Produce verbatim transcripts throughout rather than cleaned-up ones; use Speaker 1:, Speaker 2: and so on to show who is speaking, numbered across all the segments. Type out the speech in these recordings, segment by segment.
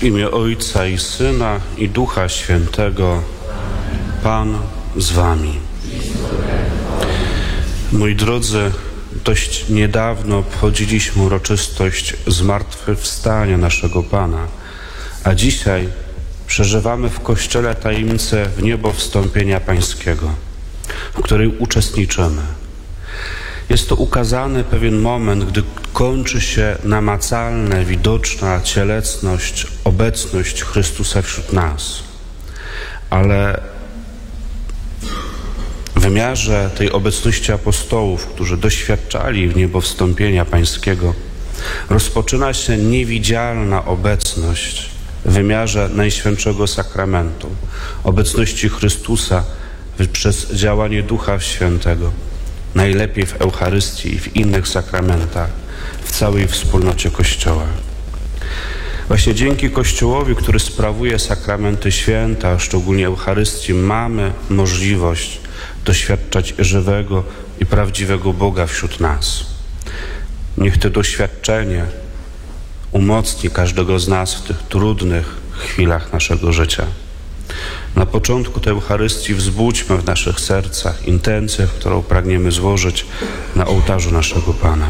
Speaker 1: W imię Ojca i Syna i Ducha Świętego. Pan z wami. Moi drodzy, dość niedawno obchodziliśmy uroczystość zmartwychwstania naszego Pana, a dzisiaj przeżywamy w Kościele tajemnicę w niebo wstąpienia Pańskiego, w której uczestniczymy. Jest to ukazany pewien moment, gdy kończy się namacalna, widoczna cielesność, obecność Chrystusa wśród nas. Ale w wymiarze tej obecności apostołów, którzy doświadczali w niebo wstąpienia Pańskiego, rozpoczyna się niewidzialna obecność w wymiarze Najświętszego Sakramentu, obecności Chrystusa przez działanie Ducha Świętego, najlepiej w Eucharystii i w innych sakramentach, w całej wspólnocie Kościoła. Właśnie dzięki Kościołowi, który sprawuje sakramenty święte, a szczególnie Eucharystii, mamy możliwość doświadczać żywego i prawdziwego Boga wśród nas. Niech to doświadczenie umocni każdego z nas w tych trudnych chwilach naszego życia. Na początku tej Eucharystii wzbudźmy w naszych sercach intencję, którą pragniemy złożyć na ołtarzu naszego Pana.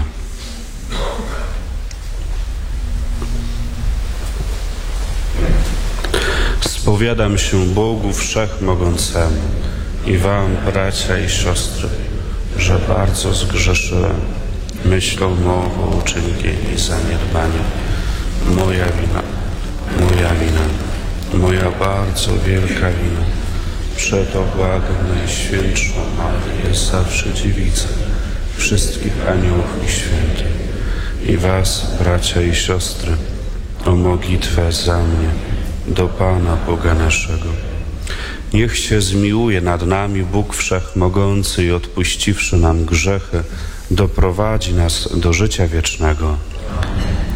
Speaker 1: Spowiadam się Bogu Wszechmogącemu i wam, bracia i siostry, że bardzo zgrzeszyłem myślą, mową, uczynkiem i zaniedbaniem. Moja wina, moja wina, moja bardzo wielka wina. Przeto błagam Najświętszą Maryję, zawsze Dziewicę, wszystkich aniołów i świętych i was, bracia i siostry, o modlitwę za mnie do Pana Boga naszego. Niech się zmiłuje nad nami Bóg Wszechmogący i odpuściwszy nam grzechy, doprowadzi nas do życia wiecznego.